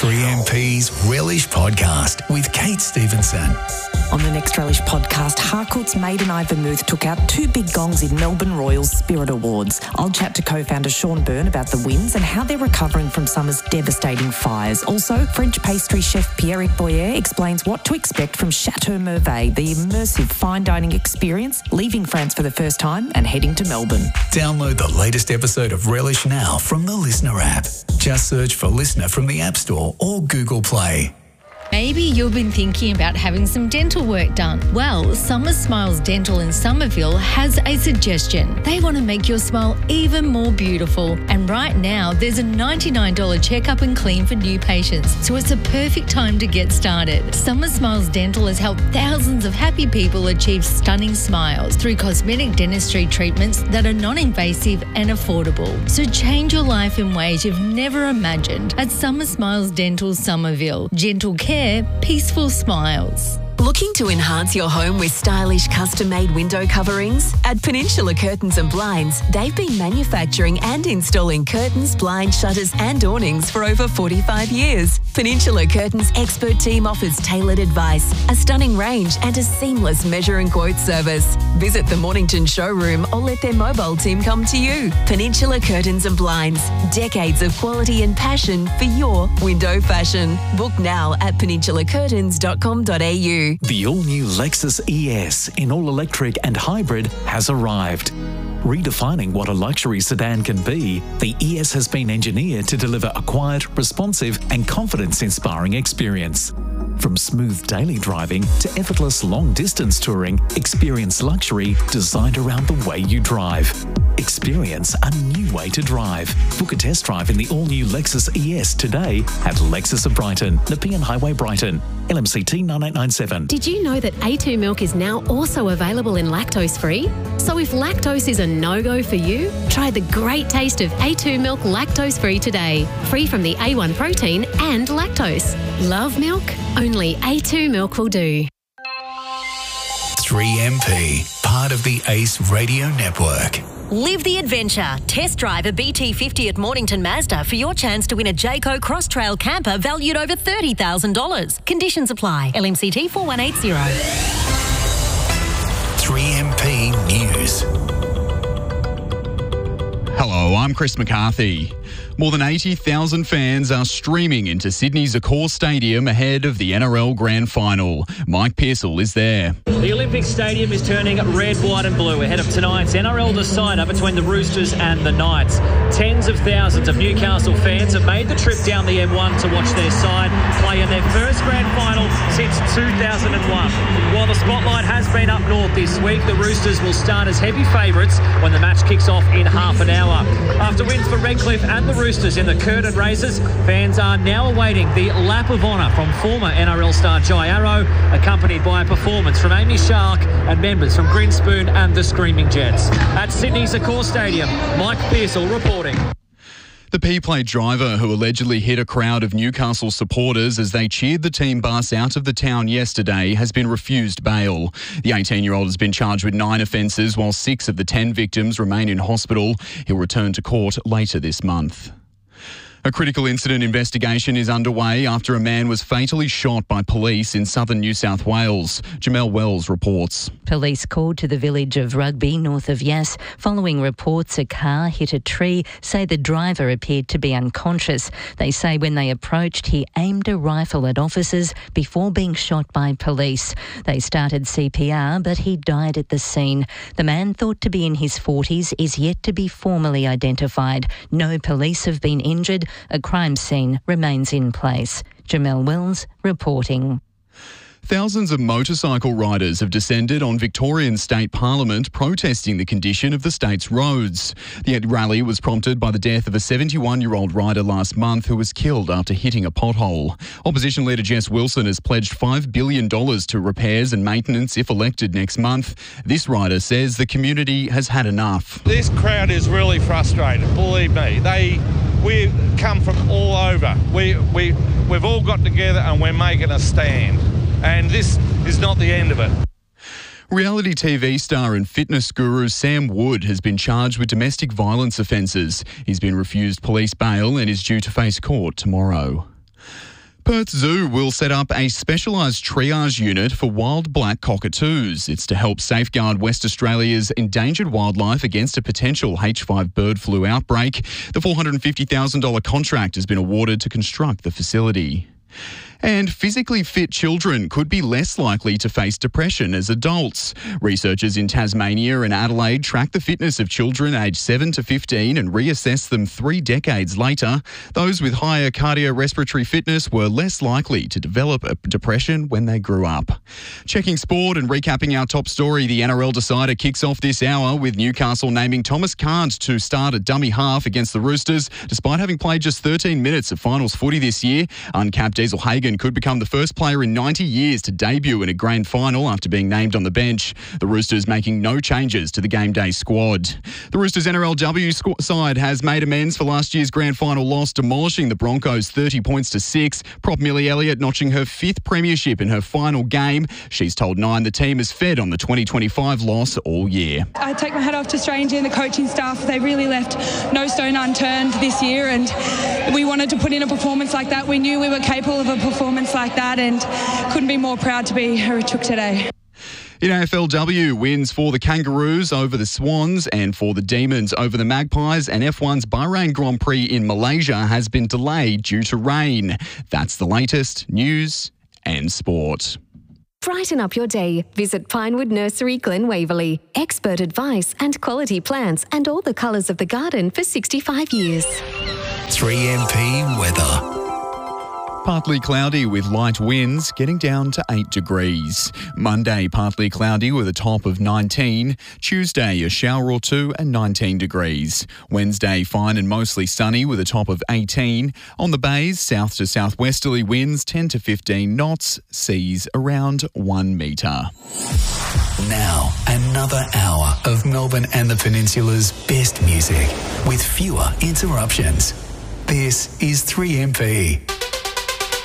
3MP's Relish Podcast with Kate Stevenson. On the next Relish Podcast, Harcourt's Maiden Eye Vermouth took out 2 big gongs in Melbourne Royals Spirit Awards. I'll chat to co-founder Sean Byrne about the wins and how they're recovering from summer's devastating fires. Also, French pastry chef Pierrick Boyer explains what to expect from Chateau Merveille, the immersive fine dining experience, leaving France for the first time and heading to Melbourne. Download the latest episode of Relish now from the Listener app. Just search for Listener from the App Store or Google Play. Maybe you've been thinking about having some dental work done. Well, Summer Smiles Dental in Somerville has a suggestion. They want to make your smile even more beautiful. And right now, there's a $99 checkup and clean for new patients. So it's a perfect time to get started. Summer Smiles Dental has helped thousands of happy people achieve stunning smiles through cosmetic dentistry treatments that are non-invasive and affordable. So change your life in ways you've never imagined at Summer Smiles Dental Somerville. Gentle care, peaceful smiles. Looking to enhance your home with stylish custom-made window coverings? At Peninsula Curtains and Blinds, they've been manufacturing and installing curtains, blinds, shutters and awnings for over 45 years. Peninsula Curtains' expert team offers tailored advice, a stunning range and a seamless measure and quote service. Visit the Mornington showroom or let their mobile team come to you. Peninsula Curtains and Blinds, decades of quality and passion for your window fashion. Book now at peninsulacurtains.com.au. The all-new Lexus ES in all-electric and hybrid has arrived. Redefining what a luxury sedan can be, the ES has been engineered to deliver a quiet, responsive and confidence-inspiring experience. From smooth daily driving to effortless long-distance touring, experience luxury designed around the way you drive. Experience a new way to drive. Book a test drive in the all-new Lexus ES today at Lexus of Brighton, Nepean Highway, Brighton. LMCT 9897. Did you know that A2 milk is now also available in lactose-free? So if lactose is a no-go for you, try the great taste of A2 milk lactose-free today. Free from the A1 protein and lactose. Love milk? Only A2 milk will do. 3MP, part of the Ace Radio Network. Live the adventure. Test drive a BT50 at Mornington Mazda for your chance to win a Jayco Cross Trail camper valued over $30,000. Conditions apply. LMCT 4180. 3MP News. Hello, I'm Chris McCarthy. More than 80,000 fans are streaming into Sydney's Accor Stadium ahead of the NRL Grand Final. Mike Pearsall is there. The Olympic Stadium is turning red, white and blue ahead of tonight's NRL decider between the Roosters and the Knights. Tens of thousands of Newcastle fans have made the trip down the M1 to watch their side play in their first Grand Final since 2001. While the spotlight has been up north this week, the Roosters will start as heavy favourites when the match kicks off in half an hour. After wins for Redcliffe and the Roosters in the curtain races, fans are now awaiting the lap of honour from former NRL star Jai Arrow, accompanied by a performance from Amy Shark and members from Grinspoon and the Screaming Jets. At Sydney's Accor Stadium, Mike Pearsall reporting. The P-Plate driver who allegedly hit a crowd of Newcastle supporters as they cheered the team bus out of the town yesterday has been refused bail. The 18-year-old has been charged with 9 offences, while 6 of the 10 victims remain in hospital. He'll return to court later this month. A critical incident investigation is underway after a man was fatally shot by police in southern New South Wales. Jamelle Wells reports. Police called to the village of Rugby, north of Yass, following reports a car hit a tree, say the driver appeared to be unconscious. They say when they approached, he aimed a rifle at officers before being shot by police. They started CPR, but he died at the scene. The man, thought to be in his 40s, is yet to be formally identified. No police have been injured. A crime scene remains in place. Jamelle Wells reporting. Thousands of motorcycle riders have descended on Victorian State Parliament protesting the condition of the state's roads. The rally was prompted by the death of a 71-year-old rider last month who was killed after hitting a pothole. Opposition leader Jess Wilson has pledged $5 billion to repairs and maintenance if elected next month. This rider says the community has had enough. This crowd is really frustrated, believe me. We come from all over. We've all got together and we're making a stand. And this is not the end of it. Reality TV star and fitness guru Sam Wood has been charged with domestic violence offences. He's been refused police bail and is due to face court tomorrow. Perth Zoo will set up a specialised triage unit for wild black cockatoos. It's to help safeguard West Australia's endangered wildlife against a potential H5 bird flu outbreak. The $450,000 contract has been awarded to construct the facility. And physically fit children could be less likely to face depression as adults. Researchers in Tasmania and Adelaide track the fitness of children aged 7 to 15 and reassess them 3 decades later. Those with higher cardiorespiratory fitness were less likely to develop a depression when they grew up. Checking sport and recapping our top story, the NRL decider kicks off this hour with Newcastle naming Thomas Cant to start at dummy half against the Roosters. Despite having played just 13 minutes of finals footy this year, uncapped Diesel Hagen could become the first player in 90 years to debut in a grand final after being named on the bench. The Roosters making no changes to the game day squad. The Roosters NRLW side has made amends for last year's grand final loss, demolishing the Broncos 30 points to 6. Prop Millie Elliott notching her 5th premiership in her final game. She's told Nine the team has fed on the 2025 loss all year. I take my hat off to Stranger and the coaching staff. They really left no stone unturned this year, and we wanted to put in a performance like that. We knew we were capable of a performance like that, and couldn't be more proud to be a Rook today. In AFLW, wins for the Kangaroos over the Swans and for the Demons over the Magpies, and F1's Bahrain Grand Prix in Malaysia has been delayed due to rain. That's the latest news and sport. Brighten up your day. Visit Pinewood Nursery, Glen Waverley. Expert advice and quality plants and all the colours of the garden for 65 years. 3MP weather. Partly cloudy with light winds, getting down to 8 degrees. Monday, partly cloudy with a top of 19. Tuesday, a shower or two and 19 degrees. Wednesday, fine and mostly sunny with a top of 18. On the bays, south to southwesterly winds 10 to 15 knots, seas around 1 metre. Now, another hour of Melbourne and the Peninsula's best music with fewer interruptions. This is 3MP.